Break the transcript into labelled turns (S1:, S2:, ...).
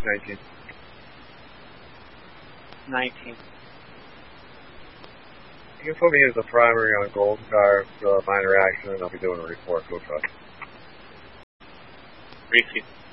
S1: 19.
S2: 19.
S1: You can put me as the primary on Golden Car, minor accident, and I'll be doing a report. Go truck.
S2: Repeat.